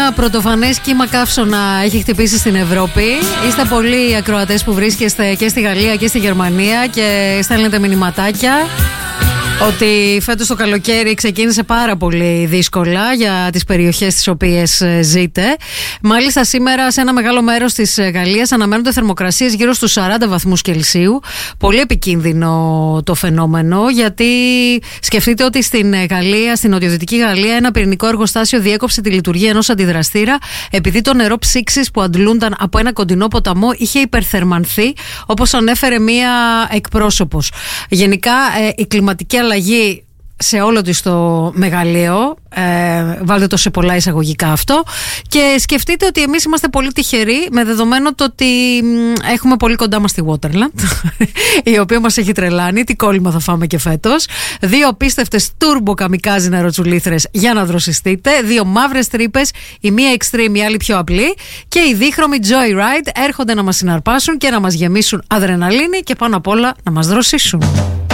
Ένα πρωτοφανές κύμα καύσωνα έχει χτυπήσει στην Ευρώπη. Είστε πολλοί ακροατές που βρίσκεστε και στη Γαλλία και στη Γερμανία και στέλνετε μηνυματάκια ότι φέτος το καλοκαίρι ξεκίνησε πάρα πολύ δύσκολα για τις περιοχές στις οποίες ζείτε. Μάλιστα σήμερα σε ένα μεγάλο μέρος της Γαλλίας αναμένονται θερμοκρασίες γύρω στους 40 βαθμούς Κελσίου. Πολύ επικίνδυνο το φαινόμενο, γιατί σκεφτείτε ότι στην Γαλλία, στην νοτιοδυτική Γαλλία, ένα πυρηνικό εργοστάσιο διέκοψε τη λειτουργία ενός αντιδραστήρα επειδή το νερό ψήξης που αντλούνταν από ένα κοντινό ποταμό είχε υπερθερμανθεί, όπως ανέφερε μία εκπρόσωπος. Γενικά η κλιματική αλλαγή σε όλο της το μεγαλείο, βάλτε το σε πολλά εισαγωγικά αυτό, και σκεφτείτε ότι εμείς είμαστε πολύ τυχεροί με δεδομένο το ότι έχουμε πολύ κοντά μας τη Waterland η οποία μας έχει τρελάνει. Τι κόλλημα θα φάμε και φέτος. 2 απίστευτες turbo καμικάζι νεροτσουλήθρες για να δροσιστείτε, 2 μαύρες τρύπες, η μία extreme, η άλλη πιο απλή, και οι δίχρωμοι Joyride έρχονται να μας συναρπάσουν και να μας γεμίσουν αδρεναλίνη και πάνω απ' όλα να μας δροσίσουν.